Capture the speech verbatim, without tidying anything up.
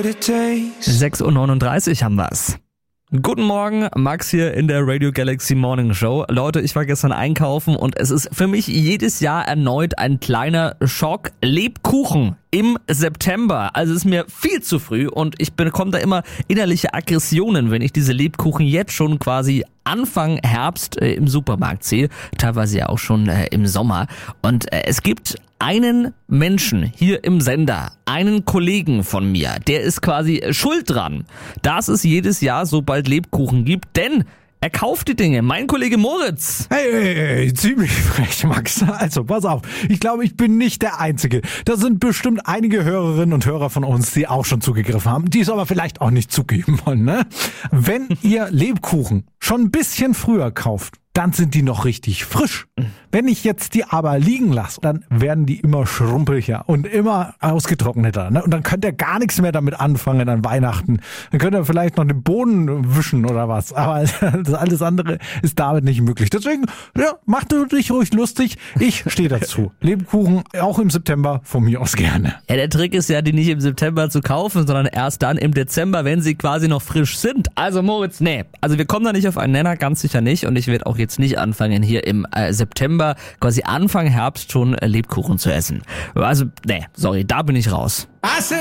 sechs Uhr neununddreißig haben wir's. Guten Morgen, Max hier in der Radio Galaxy Morning Show. Leute, ich war gestern einkaufen und es ist für mich jedes Jahr erneut ein kleiner Schock. Lebkuchen im September. Also es ist mir viel zu früh und ich bekomme da immer innerliche Aggressionen, wenn ich diese Lebkuchen jetzt schon quasi Anfang Herbst äh, im Supermarkt sehe. Teilweise ja auch schon äh, im Sommer. Und äh, es gibt einen Menschen hier im Sender, einen Kollegen von mir, der ist quasi schuld dran, dass es jedes Jahr so bald Lebkuchen gibt, denn er kauft die Dinge. Mein Kollege Moritz. Hey, hey, hey, ziemlich frech, Max. Also, pass auf. Ich glaube, ich bin nicht der Einzige. Da sind bestimmt einige Hörerinnen und Hörer von uns, die auch schon zugegriffen haben, die es aber vielleicht auch nicht zugeben wollen, ne? Wenn ihr Lebkuchen schon ein bisschen früher kauft, dann sind die noch richtig frisch. Wenn ich jetzt die aber liegen lasse, dann werden die immer schrumpeliger und immer ausgetrockneter. Ne? Und dann könnt ihr gar nichts mehr damit anfangen an Weihnachten. Dann könnt ihr vielleicht noch den Boden wischen oder was. Aber das alles andere ist damit nicht möglich. Deswegen, ja, mach du dich ruhig lustig. Ich stehe dazu. Lebkuchen auch im September von mir aus gerne. Ja, der Trick ist ja, die nicht im September zu kaufen, sondern erst dann im Dezember, wenn sie quasi noch frisch sind. Also Moritz, nee. Also wir kommen da nicht auf einen Nenner, ganz sicher nicht. Und ich werde auch jetzt nicht anfangen, hier im äh, September, quasi Anfang Herbst schon äh, Lebkuchen zu essen. Also, nee, sorry, da bin ich raus.